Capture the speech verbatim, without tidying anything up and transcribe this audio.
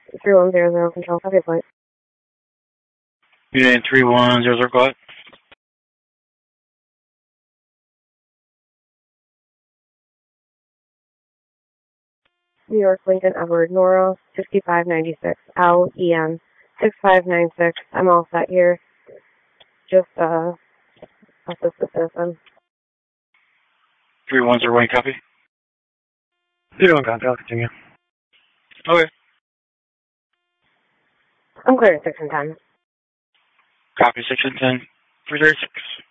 three one zero zero control, copy point. Unit three one zero zero, go ahead. New York, Lincoln, Edward, Nora, sixty-five ninety-six, L E N, six five nine six. I'm all set here. Just, uh, assist the citizen. three one zero one, copy. zero one, copy, I'll continue. Okay. I'm clear at six and ten. Copy, six and ten, three thirty-six.